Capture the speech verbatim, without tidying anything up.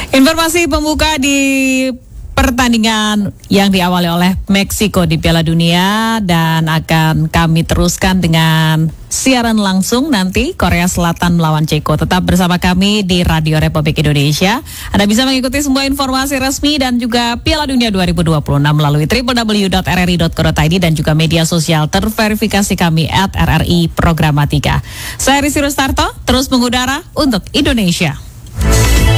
Informasi pembuka di pertandingan yang diawali oleh Meksiko di Piala Dunia, dan akan kami teruskan dengan siaran langsung nanti Korea Selatan melawan Ceko. Tetap bersama kami di Radio Republik Indonesia. Anda bisa mengikuti semua informasi resmi dan juga Piala Dunia dua ribu dua puluh enam melalui w w w dot r r i dot co dot i d dan juga media sosial terverifikasi kami at R R I Programatika. Saya Risi Rustarto, terus mengudara untuk Indonesia.